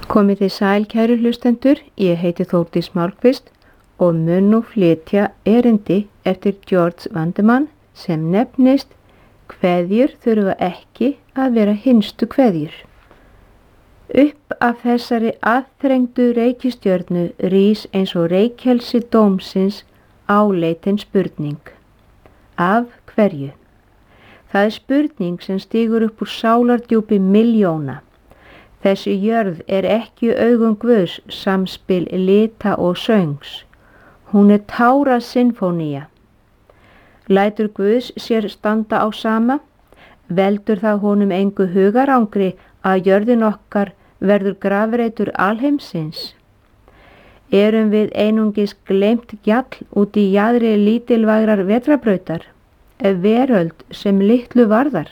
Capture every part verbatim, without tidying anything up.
Komið þið sæl, kæru hlustendur, ég heiti Þórdís Málkvist og mun nú flytja erindi eftir George Vandemann sem nefnist Kveðjur þurfa ekki að vera hinstu kveðjur. Upp af þessari aðþrengdu reikistjörnu rís eins og reykjelsi dómsins áleitin spurning. Af hverju? Það er spurning sem stígur upp úr sálardjúpi milljóna. Þessi jörð er ekki augum Guðs samspil lita og söngs. Hún er tára sinfónía. Lætur Guðs sér standa á sama? Veldur það honum engu hugarangri að jörðin okkar verður grafreitur alheimsins? Erum við einungis gleymt gjall út í jaðri lítilvægrar vetrarbrautar, veröld sem litlu varðar?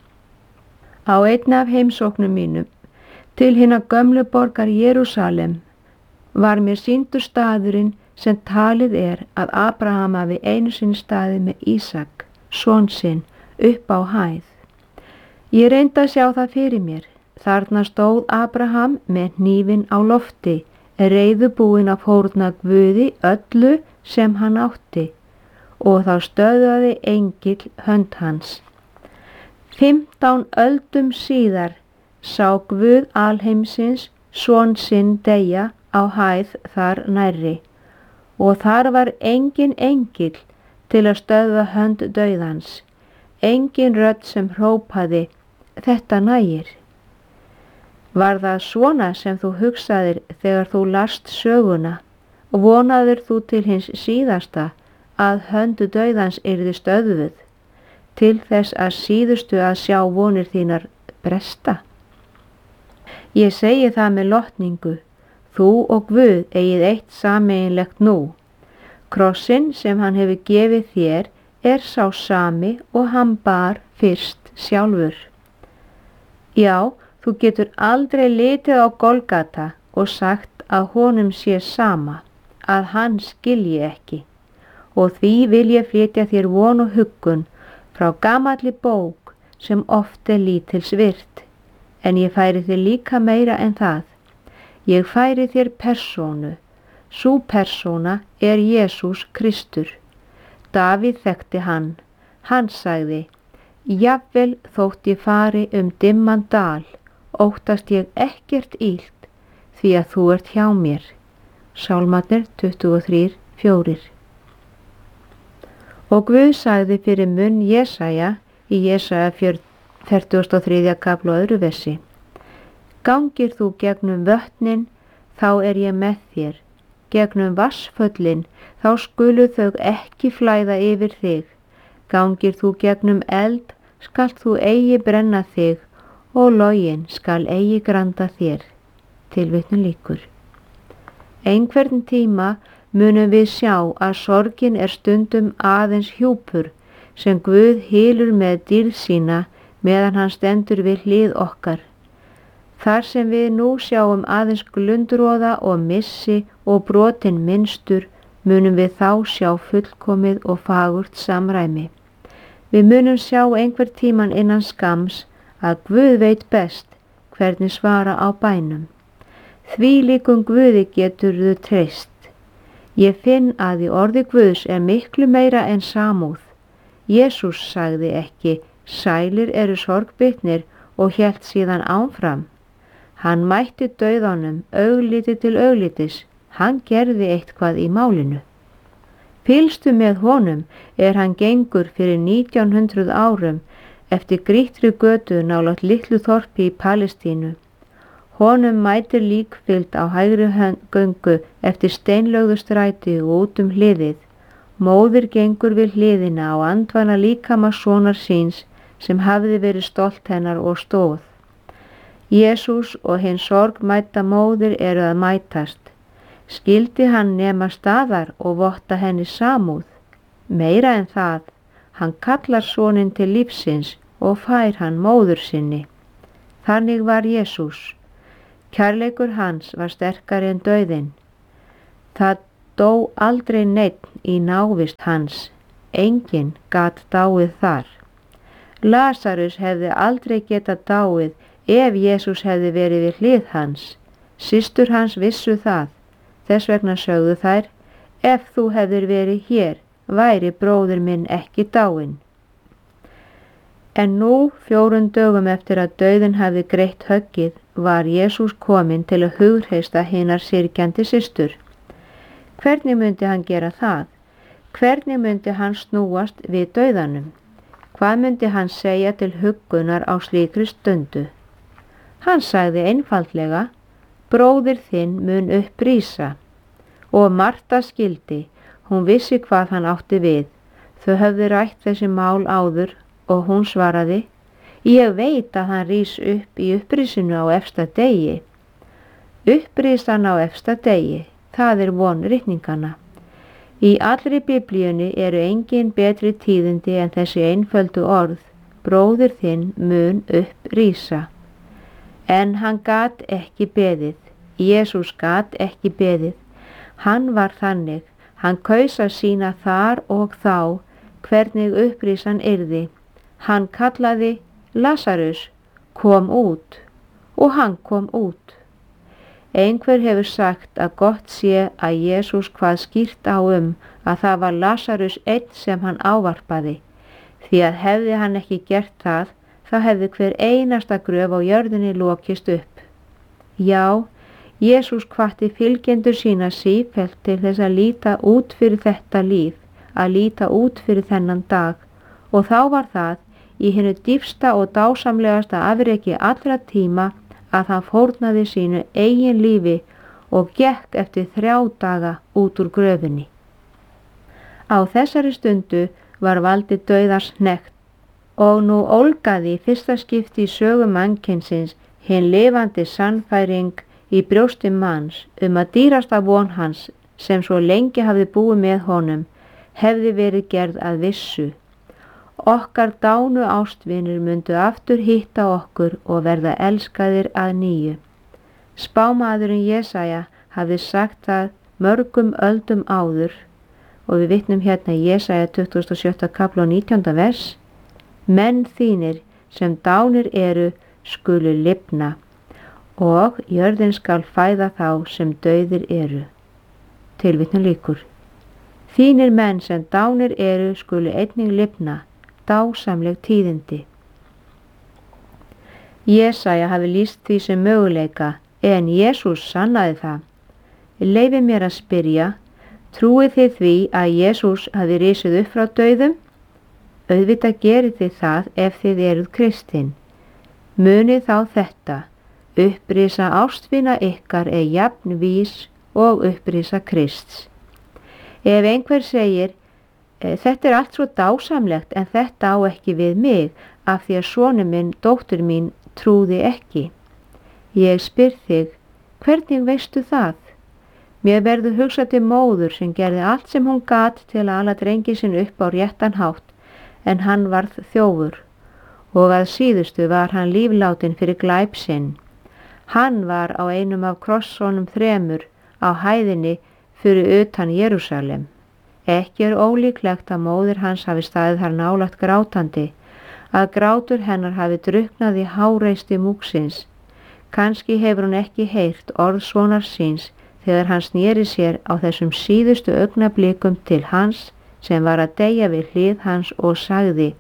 Á einn af heimsóknum mínum til hinna gömlu borgar Jerúsalem var mér sýndur staðurinn sem talið er að Abraham hafi einu sinni staðið með Ísak, son sinn, upp á hæð. Ég reyndi að sjá það fyrir mér. Þarna stóð Abraham með hnífinn á lofti, reiðubúinn að fórna Guði öllu sem hann átti, og þá stöðvaði engill hönd hans. Fimmtán öldum síðar sá Guð alheimsins son sinn deyja á hæð þar nærri, og þar var engin engill til að stöðva hönd dauðans, engin rödd sem hrópaði, þetta nægir. Var það svona sem þú hugsaðir þegar þú last söguna, og vonaðir þú til hins síðasta að hönd dauðans yrði stöðvuð, til þess að síðustu að sjá vonir þínar bresta? Ég segi það með lotningu, þú og Guð eigið eitt sameiginlegt nú. Krossinn sem hann hefur gefið þér er sá sami og hann bar fyrst sjálfur. Já, þú getur aldrei litið á Golgata og sagt að honum sé sama, að hann skilji ekki. Og því vil ég flytja þér von og huggun frá gamalli bók sem oft er lítils virt. En ég færi þér líka meira en það. Ég færi þér persónu. Sú persóna er Jesús Kristur. Davíð þekkti hann. Hann sagði, jafnvel þótt ég fari um dimman dal, óttast ég ekkert illt, því að þú ert hjá mér. Sálmarnir tuttugu og þrír, fjórir. Og Guð sagði fyrir munn Jesaja í Jesaja fertugasta og þriðja kafla og öðru versi. Gangir þú gegnum vötnin, þá er ég með þér. Gegnum vatnsföllin, þá skulu þau ekki flæða yfir þig. Gangir þú gegnum eld, skalt þú eigi brenna þig, og loginn skal eigi granda þér. Tilvitnun lýkur. Einhvern tíma munum við sjá að sorgin er stundum aðeins hjúpur sem Guð hylur með dýrð sína meðan hann stendur við hlið okkar. Þar sem við nú sjáum aðeins glundroða og missi og brotin minnstur, munum við þá sjá fullkomið og fagurt samræmi. Við munum sjá einhver tíman innan skams að Guð veit best hvernig svara á bænum. Því líkum Guði geturðu treyst. Ég finn að í orði Guðs er miklu meira en samúð. Jesús sagði ekki, sælir eru sorgbitnir og hélt síðan áfram. Hann mætti dauðanum augliti til auglitis, hann gerði eitthvað í málinu. Fylgstu með honum er hann gengur fyrir nítján hundruð árum eftir grýttri götu nálægt litlu þorpi í Palestínu. Honum mætir líkfylgd á hægri göngu eftir steinlögðu stræti og út um hliðið. Móðir gengur við hliðina á andvana líkama sonar síns sem hafði verið stolt hennar og stóð. Jesús og hinn sorgmæta móðir eru að mætast. Skildi hann nema staðar og votta henni samúð? Meira en það, hann kallar soninn til lífsins og fær hann móður sinni. Þannig var Jesús. Kærleikur hans var sterkari en dauðinn. Það dó aldrei neinn í návist hans. Enginn gat dáið þar. Lazarus hefði aldrei getað dáið ef Jesús hefði verið við hlið hans. Systur hans vissu það, þess vegna sögðu þær, ef þú hefðir verið hér, væri bróðir minn ekki dáinn. En nú, fjórun dögum eftir að dauðinn hafði greitt höggið, var Jesús kominn til að hughreysta hinar syrgjandi systur. Hvernig myndi hann gera það? Hvernig myndi hann snúast við dauðanum? Hvað myndi hann segja til huggunar á slíkri stundu? Hann sagði einfaldlega, bróðir þinn mun upprísa. Og Marta skildi, hún vissi hvað hann átti við. Þau höfðu rætt þessi mál áður og hún svaraði, ég veit að hann rís upp í upprísinu á efsta degi. Upprísan á efsta degi, það er von ritninganna. Í allri biblíunni eru engin betri tíðindi en þessi einföldu orð, bróðir þinn mun upprísa. En hann gat ekki beðið, Jesús gat ekki beðið. Hann var þannig, hann kaus að sýna þar og þá hvernig upprísan yrði. Hann kallaði, Lazarus, kom út, og hann kom út. Einhver hefur sagt að gott sé að Jesús hvað skýrt á um að það var Lazarus einn sem hann ávarpaði, því að hefði hann ekki gert það, þá hefði hver einasta gröf á jörðinni lokist upp. Já, Jesús hvatti fylgjendur sína sífellt til þess að líta út fyrir þetta líf, að líta út fyrir þennan dag, og þá var það í hinu dýpsta og dásamlegasta afreki allra tíma að hann fórnaði sínu eigin lífi og gekk eftir þrjá daga út úr gröfinni. Á þessari stundu var valdi dauðans hnekkt og nú ólgaði í fyrsta skipti í sögu mannkynsins hin lifandi sannfæring í brjósti manns um að dýrasta von hans sem svo lengi hafði búið með honum hefði verið gerð að vissu. Okkar dánu ástvinir myndu aftur hitta okkur og verða elskaðir að nýju. Spámaðurinn Jesaja hafði sagt það mörgum öldum áður og við vitnum hérna í Jesaja tuttugasta og sjötta kafla og nítjánda vers. Menn þínir sem dánir eru skulu lifna og jörðin skal fæða þá sem dauðir eru. Tilvitnun lýkur. Þínir menn sem dánir eru skulu einnig lifna, dásamleg tíðindi. Jesaja hafi lýst því sem möguleika, en Jesús sannaði það. Leyfi mér að spyrja, trúið þið því að Jesús hafi risið upp frá dauðum? Auðvitað gerið þið það ef þið eruð kristin. Munið þá þetta, upprisa ástvina ykkar er jafn vís og upprisa Krists. Ef einhver segir, þetta er allt svo dásamlegt en þetta á ekki við mig af því að sonur minn, dóttur mín, trúði ekki. Ég spyr þig, hvernig veistu það? Mér verður hugsað til móður sem gerði allt sem hún gat til að ala drengi sinn upp á réttan hátt en hann varð þjófur og að síðustu var hann líflátin fyrir glæp sinn. Hann var á einum af krossónum þremur á hæðinni fyrir utan Jerúsalem. Ekki er ólíklegt að móðir hans hafi staðið þar nálægt grátandi, að grátur hennar hafi drukknað í háreysti múksins. Kannski hefur hún ekki heyrt orð sonar síns þegar hann sneri sér á þessum síðustu augnablikum til hans sem var að deyja við hlið hans og sagði,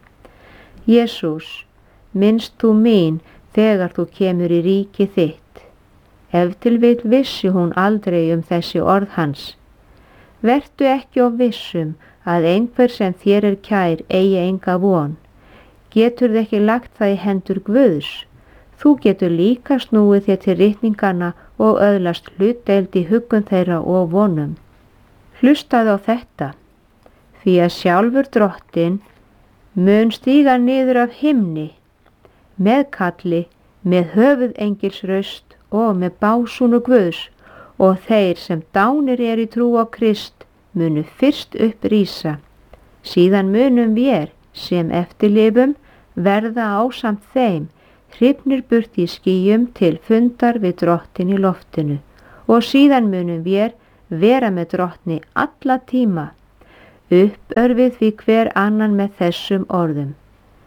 Jesús, minnst þú mín þegar þú kemur í ríki þitt. Ef til vill vissi hún aldrei um þessi orð hans. Vertu ekki of vissum að einhver sem þér er kær eigi enga von. Getur þið ekki lagt það í hendur Guðs? Þú getur líka snúið þér til ritninganna og öðlast hlutdeild í huggun þeirra og vonum. Hlustaðu á þetta, því að sjálfur Drottinn mun stíga niður af himni, með kalli, með höfuðengils raust og með básúnu Guðs, og þeir sem dánir er í trú á Krist munu fyrst upp rísa. Síðan munum vér sem eftirlifum verða ásamt þeim, hrifnir burt í skýjum til fundar við Drottin í loftinu, og síðan munum vér vera með Drottni alla tíma, uppörfið því hver annan með þessum orðum.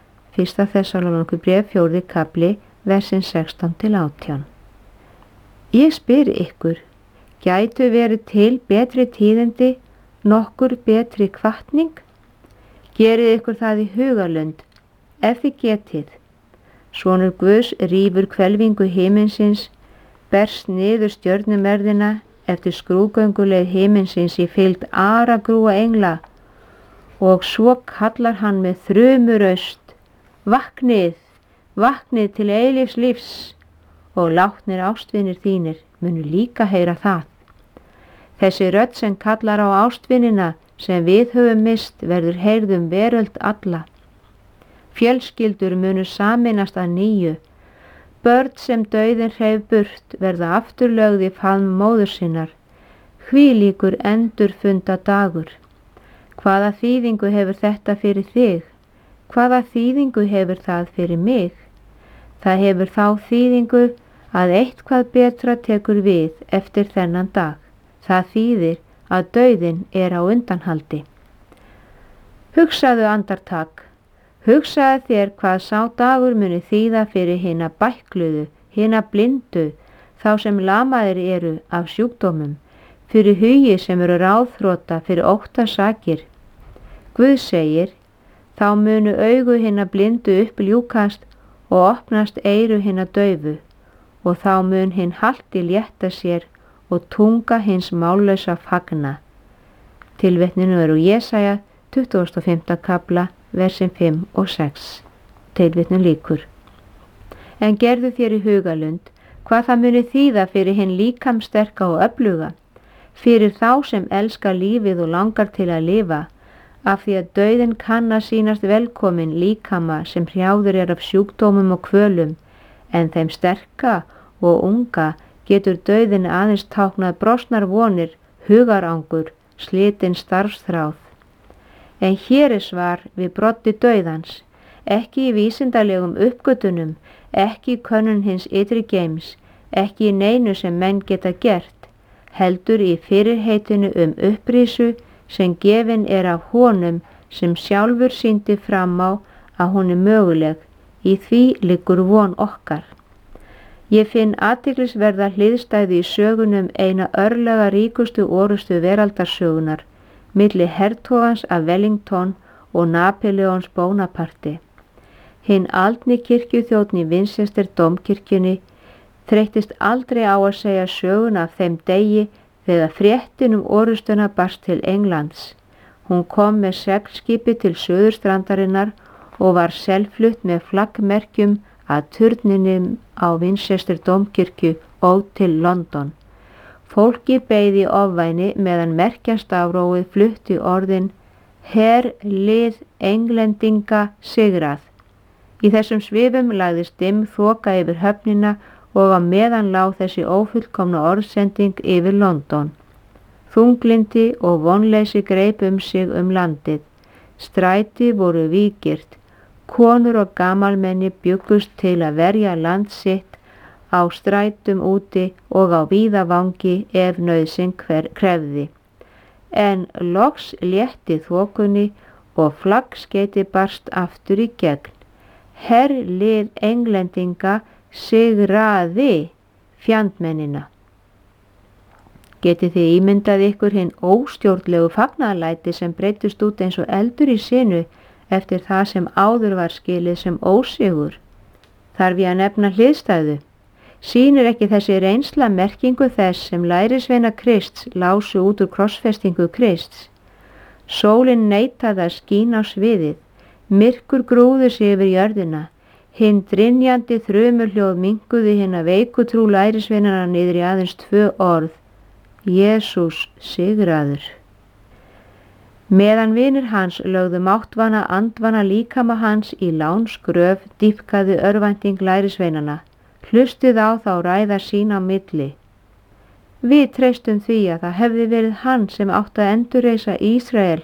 Fyrsta Þessalóníkubréf fjórði kafli, versin sextán til átján. Ég spyr ykkur, gætu verið til betri tíðindi, nokkur betri hvatning? Gerið ykkur það í hugalund, ef þið getið. Sonur Guðs rífur hvelfingu himinsins, berst niður stjörnumerðina eftir skrúgönguleið himinsins í fylgd aragrúa engla og svo kallar hann með þrumuraust, vaknið, vaknið til eilífs lífs og látnir ástvinir þínir munu líka heyra það. Þessi rödd sem kallar á ástvinina sem við höfum mist verður heyrðum veröld alla. Fjölskyldur munu sameinast að nýju. Börn sem dauðin hreif burt verða afturlögð í faðm móður sinnar. Hvílíkur endurfunda dagur. Hvaða þýðingu hefur þetta fyrir þig? Hvaða þýðingu hefur það fyrir mig? Það hefur þá þýðingu að eitthvað betra tekur við eftir þennan dag. Það þýðir að dauðin er á undanhaldi. Hugsaðu andartak. Hugsaðu þér hvað sá dagur muni þýða fyrir hina bækluðu, hina blindu, þá sem lamaðir eru af sjúkdómum, fyrir hugi sem eru ráðþrota fyrir óttasakir. Guð segir, þá munu augu hina blindu uppljúkast og opnast eyru hina daufu, og þá mun hinn halti létta sér og tunga hins mállausa fagna. Tilvitninu er úr Jesaja tuttugasta og fimmta kafla, versin fimm og sex. Tilvitnun lýkur. En gerðu þér í hugalund hvað það muni þýða fyrir hinn líkamsterka og öfluga, fyrir þá sem elska lífið og langar til að lifa, af því að dauðin kann að sýnast velkomin líkama sem hrjáður er af sjúkdómum og kvölum, en þeim sterka og unga getur dauðin aðeins táknað brostnar vonir, hugarangur, slitin starfsþráð. En hér er svar við broddi dauðans, ekki í vísindalegum uppgötunum, ekki í könnun hins ytri geims, ekki í neinu sem menn geta gert, heldur í fyrirheitinu um upprísu sem gefin er af honum sem sjálfur sýndi fram á að hún er möguleg, í því liggur von okkar. Ég finn athyglisverða hliðstæðu í sögunum eina örlega ríkustu orustu veraldarsögunar, milli hertogans af Wellington og Napoleons Bonaparte. Hinn aldni kirkjuþjónn í Winchester dómkirkjunni þreyttist aldrei á að segja söguna af þeim degi þegar fréttin um orustuna barst til Englands. Hún kom með seglskipi til suðurstrandarinnar og var selflutt með flaggmerkjum að turninum á Winchester dómkirkju og til London. Fólki beið í ofvæni meðan merkjastafróið flutti orðin Her lið englendinga sigrað. Í þessum svifum lagðist dimm þoka yfir höfnina og á meðan lá þessi ófullkomna orðsending yfir London. Þunglindi og vonleysi greip um sig um landið. Stræti voru vígirt. Konur og gamalmenni bjuggust til að verja land sitt á strætum úti og á víða vangi ef nauðsyn hver krefði. En loks létti þokunni og flaggskeiti barst aftur í gegn. Herlið englendinga sigraði fjandmennina. Getið þið ímyndað ykkur hinn óstjórnlegu fagnaðarlæti sem breyttust út eins og eldur í sinu eftir það sem áður var skilið sem ósigur? Þarf ég að nefna hliðstæðu? Sýnir ekki þessi reynsla merkingu þess sem lærisveina Krists lásu út úr krossfestingu Krists? Sólin neitaði að skína á sviðið, myrkur grúðu sig yfir jörðina, hinn drynjandi þrumurhljóð minnkuðu hinna veikutrú lærisveinana niður í aðeins tvö orð: Jesús sigraður. Meðan vinir hans lögðu máttvana andvana líkama hans í lánsgröf dýpkaði örvænting lærisveinana. Hlustið á þá ræða sín á milli. Við treystum því að það hefði verið hann sem átti að endurreisa Ísrael.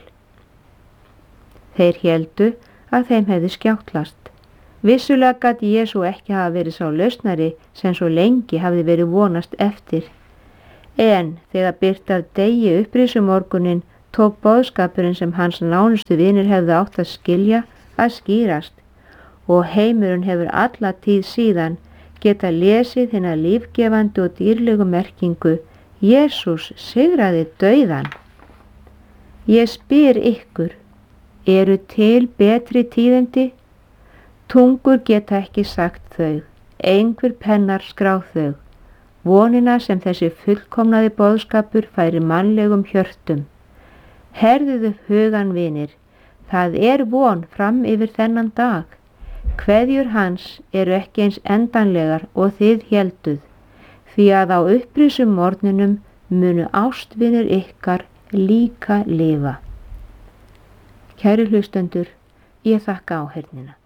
Þeir héldu að þeim hefði skjáttlast. Vissulega gat Jesú ekki hafa verið sá lausnari sem svo lengi hafði verið vonast eftir. En þegar birtað degi upprisumorgunin tók boðskapurinn sem hans nánustu vinir hefðu átt að skilja að skýrast, og heimurinn hefur alla tíð síðan geta lesið hina lífgefandi og dýrlegu merkingu Jesús sigraði dauðan. Ég spyr ykkur, eru til betri tíðindi? Tungur geta ekki sagt þau, einhver pennar skráð þau, vonina sem þessi fullkomnaði boðskapur færi mannlegum hjörtum. Herðuðu hugan vinir, það er von fram yfir þennan dag. Kveðjur hans eru ekki eins endanlegar og þið hélduð, því að á upprisum morgninum munu ástvinir ykkar líka lifa. Kæru hlustendur, ég þakka áheyrnina.